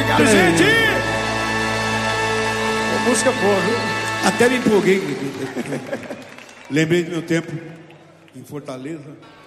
Obrigado, gente! Música boa, viu? Até me empolguei. Lembrei do meu tempo em Fortaleza.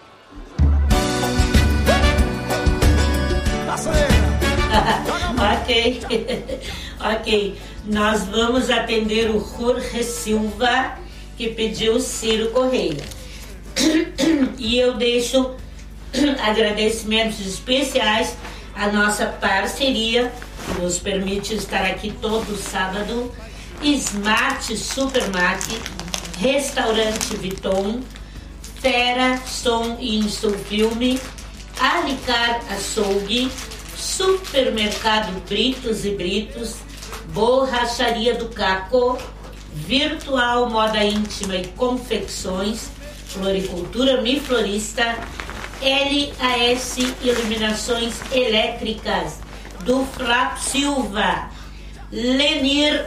Ok. Ok. Nós vamos atender o Jorge Silva, que pediu Ciro Correia. E eu deixo agradecimentos especiais à nossa parceria, que nos permite estar aqui todo sábado, Smart Supermarket, Restaurante Viton, Fera Som e Instofilme, Alicar Açougue, Supermercado Britos e Britos, Borracharia do Caco, Virtual Moda Íntima e Confecções, Floricultura Mi Florista, LAS Iluminações Elétricas, do Flávio Silva, Lenir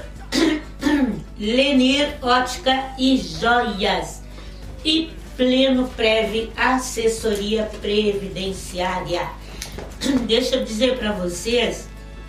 Ótica e Joias e Pleno Prev Assessoria Previdenciária. Deixa eu dizer para vocês,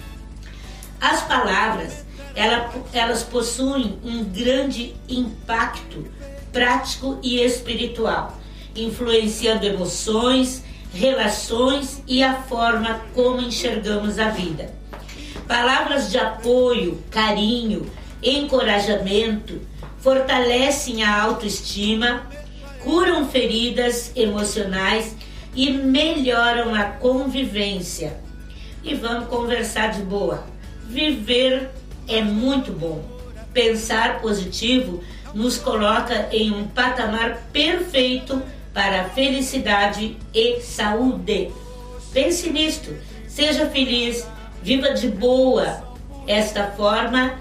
as palavras, elas possuem um grande impacto prático e espiritual, influenciando emoções, relações e a forma como enxergamos a vida. Palavras de apoio, carinho, encorajamento fortalecem a autoestima, curam feridas emocionais e melhoram a convivência. E vamos conversar de boa. Viver é muito bom. Pensar positivo nos coloca em um patamar perfeito para a felicidade e saúde. Pense nisto, seja feliz, viva de boa. Esta forma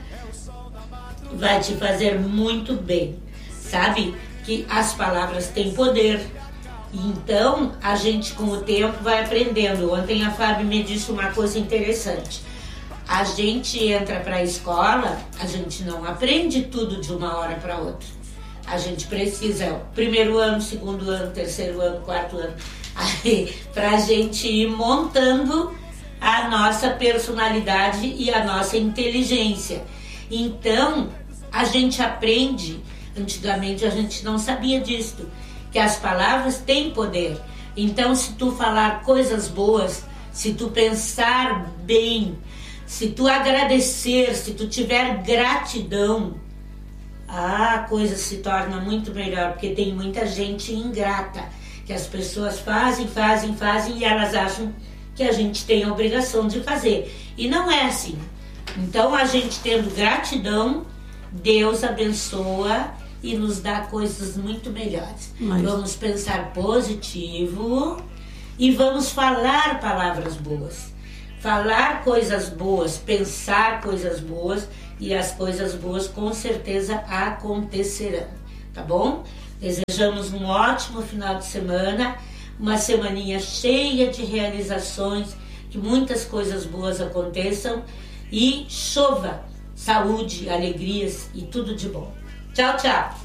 vai te fazer muito bem. Sabe que as palavras têm poder. Então, a gente com o tempo vai aprendendo. Ontem a Fábio me disse uma coisa interessante. A gente entra para a escola, a gente não aprende tudo de uma hora para outra. A gente precisa, primeiro ano, segundo ano, terceiro ano, quarto ano, para a gente ir montando a nossa personalidade e a nossa inteligência. Então, a gente aprende, antigamente a gente não sabia disso, que as palavras têm poder. Então, se tu falar coisas boas, se tu pensar bem, se tu agradecer, se tu tiver gratidão, a coisa se torna muito melhor, porque tem muita gente ingrata, que as pessoas fazem e elas acham que a gente tem a obrigação de fazer. E não é assim. Então, a gente tendo gratidão, Deus abençoa e nos dá coisas muito melhores. Vamos pensar positivo e vamos falar palavras boas. Falar coisas boas, pensar coisas boas, e as coisas boas com certeza acontecerão, tá bom? Desejamos um ótimo final de semana, uma semaninha cheia de realizações, que muitas coisas boas aconteçam e chova saúde, alegrias e tudo de bom. Tchau, tchau!